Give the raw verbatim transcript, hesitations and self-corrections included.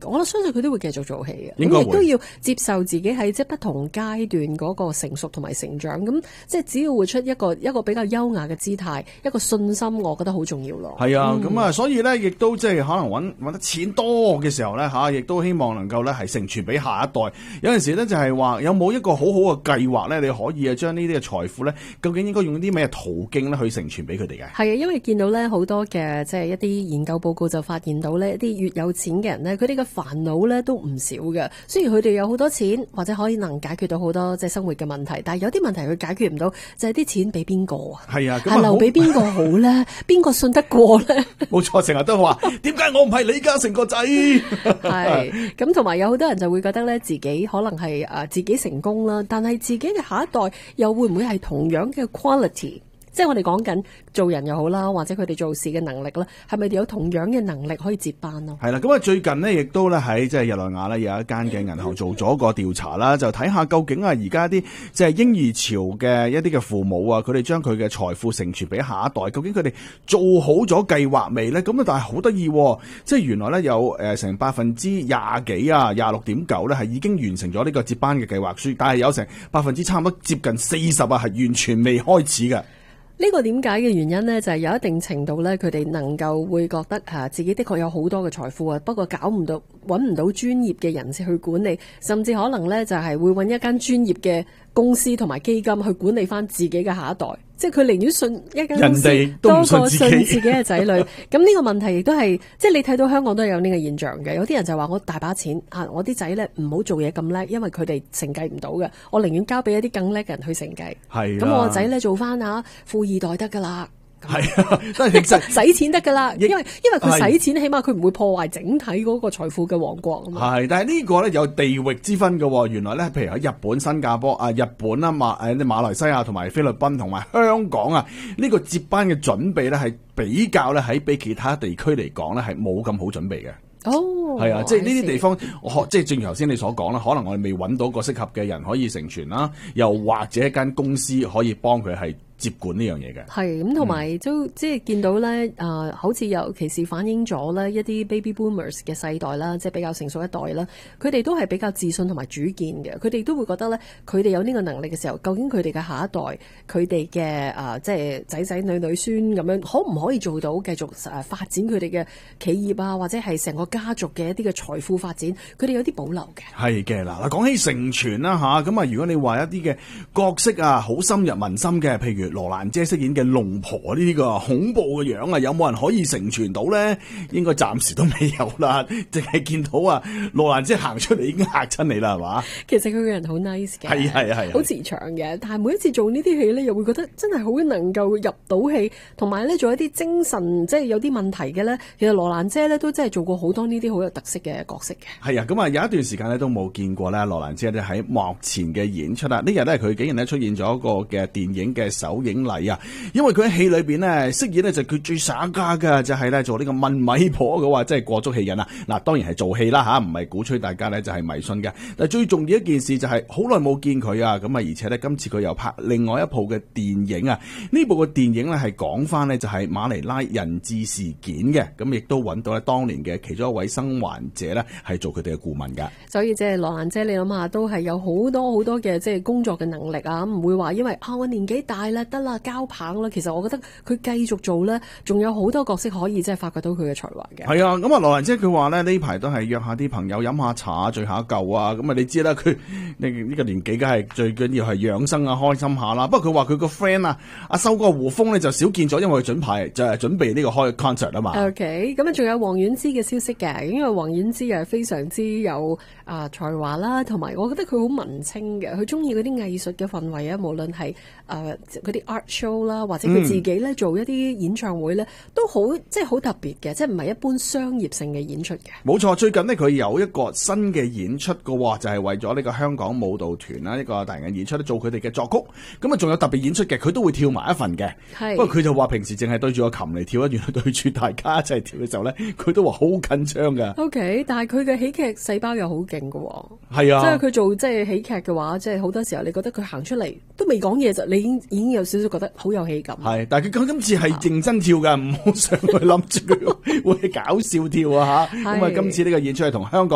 我相信佢都會繼續做戲嘅。 應該會亦都要接受自己喺即係不同階段嗰個成熟同埋成長。咁即係只要活出一個一個比較優雅嘅姿態，一個信心，我覺得好重要咯。 係啊，咁、嗯、啊，所以咧，亦都即係可能揾揾得錢多嘅時候咧，吓、啊，亦都希望能夠咧係承傳俾下一代。有陣時咧就係話，有冇一個好好嘅計劃咧，你可以啊將呢啲嘅財富咧，究竟應該用啲咩途徑咧去承傳俾佢哋嘅？ 係啊，因為見到咧好多嘅即係一啲研究報告就發現到咧，一啲越有錢嘅人咧，佢哋嘅煩惱咧都唔少嘅。雖然佢哋有好多錢，或者可以能解決到好多即係生活嘅問題，但係有啲問題佢解決唔到，就係、是、啲錢俾邊個啊？ 係啊， 係留俾邊個好咧？邊個信得過咧？ 冇錯，成日都話點解我唔係李嘉誠個仔？ 係咁，同埋有好多人就會覺得咧，自己可能係誒自己成功啦，但係自己嘅下一代又會唔會係同樣嘅 quality？即係我哋講緊做人又好啦，或者佢哋做事嘅能力啦，係咪有同樣嘅能力可以接班咯？ 係啦，咁啊最近呢，亦都咧喺即係日內瓦咧有一間嘅銀行做咗個調查啦，就睇下究竟啊而家啲即係嬰兒潮嘅一啲嘅父母啊，佢哋將佢嘅財富承傳俾下一代，究竟佢哋做好咗計劃未咧？咁啊，但係好得意，即係原來咧有誒成百分之廿幾啊，廿六點九咧係已經完成咗呢個接班嘅計劃書，但係有成百分之差唔多接近四十啊，係完全未開始嘅。 呢個點解嘅原因呢？就係有一定程度咧，佢哋能夠會覺得嚇自己的確有好多嘅財富啊，不過搞唔到揾唔到專業嘅人士去管理，甚至可能咧就係會揾一間專業嘅公司同埋基金去管理翻自己嘅下一代，即係佢寧願信一間公司多過信自己嘅仔女。咁呢個問題亦都係，即係你睇到香港都有呢個現象嘅。有啲人就話我大把錢啊，我啲仔咧唔好做嘢咁叻，因為佢哋承繼唔到嘅，我寧願交俾一啲更叻嘅人去承繼。 係咁我個仔咧做翻吓富二代得噶啦。 係啊，真係其實使錢得噶啦，因為因為佢使錢，起碼佢唔會破壞整體嗰個財富嘅王國啊嘛。 係，但係呢個咧有地域之分嘅。原來咧，譬如喺日本、新加坡啊、日本啊、馬誒、馬來西亞同埋菲律賓同埋香港啊，呢個接班嘅準備咧係比較咧喺比其他地區嚟講咧係冇咁好準備嘅。 哦， 係啊，即係呢啲地方，我即係正如頭先你所講啦，可能我哋未揾到個適合嘅人可以承傳啦，又或者一間公司可以幫佢係接管呢樣嘢嘅。 係咁，同埋都即係見到咧，誒、呃，好似尤其是反映咗咧一啲 baby boomers 嘅世代啦，即係比較成熟一代啦，佢哋都係比較自信同埋主見嘅，佢哋都會覺得咧，佢哋有呢個能力嘅時候，究竟佢哋嘅下一代，佢哋嘅誒，即係仔仔女女孫咁樣，可唔可以做到繼續誒發展佢哋嘅企業啊，或者係成個家族嘅一啲嘅財富發展，佢哋有啲保留嘅。係嘅，嗱嗱，講起承傳啦吓，咁啊，如果你話一啲嘅角色啊，好深入民心嘅，譬如羅蘭姐飾演嘅龍婆呢啲個恐怖嘅樣啊，有冇人可以承傳到咧？應該暫時都未有啦，淨係見到啊羅蘭姐行出嚟已經嚇親你啦，係嘛？ 其實佢個人好 nice 嘅， 係係係， 好慈祥嘅。但係每一次做呢啲戲咧，又會覺得真係好能夠入到戲，同埋咧做一啲精神即係有啲問題嘅咧。其實羅蘭姐咧都真係做過好多呢啲好有特色嘅角色嘅。 係啊，咁啊有一段時間咧都冇見過咧羅蘭姐咧喺幕前嘅演出啦。呢日咧佢竟然咧出現咗一個嘅電影嘅首映禮啊！因為佢喺戲裏邊咧飾演咧就佢最耍家嘅就係咧做呢個問米婆嘅話，真係過足戲癮啊！嗱，當然係做戲啦吓，唔係鼓吹大家咧就係迷信嘅。但係最重要一件事就係好耐冇見佢啊！咁啊，而且咧今次佢又拍另外一部嘅電影啊！呢部嘅電影咧係講翻咧就係馬尼拉人質事件嘅，咁亦都揾到咧當年嘅其中一位生還者咧係做佢哋嘅顧問噶。 所以即係羅蘭姐，你諗下都係有好多好多嘅即係工作嘅能力啊，唔會話因為啊我年紀大啦得啦交棒啦。其實我覺得佢繼續做咧，仲有好多角色可以即係發掘到佢嘅才華嘅。 係啊，咁啊羅蘭姐佢話咧呢排都係約下啲朋友飲下茶聚下舊啊。咁啊你知啦，佢呢呢個年紀梗係最緊要係養生啊，開心下啦。不過佢話佢個 friend 啊阿修哥胡楓咧就少見咗，因為佢準排就係準備呢個開 concert 啊嘛。 OK， 咁啊仲有王菀之嘅消息嘅，因為王菀之係非常之有啊、呃、才華啦，同埋我覺得佢好文青嘅，佢中意嗰啲藝術嘅氛圍啊，無論係誒嗰啲 art show 啦，或者佢自己咧做一啲演唱會咧，都好即係好特別嘅，即係唔係一般商業性嘅演出嘅。 冇錯，最近呢，佢有一個新嘅演出嘅喎，就係、是、為咗呢個香港舞蹈團啦，一個大型嘅演出做佢哋嘅作曲。咁啊，仲有特別演出嘅，佢都會跳埋一份嘅。係，不過佢就話平時淨係對住個琴嚟跳，原來對住大家一齊跳嘅時候咧，佢都話好緊張㗎。OK， 但係佢嘅喜劇細胞又好勁㗎喎。 係啊， 即係佢做即係喜劇嘅話，即係好多時候你覺得佢行出嚟都未講嘢就，你已經已經有少少覺得好有氣感。 係，但係佢今次係認真跳㗎，唔好上去諗住會搞笑跳啊嚇。咁啊，今次呢個演出係同香港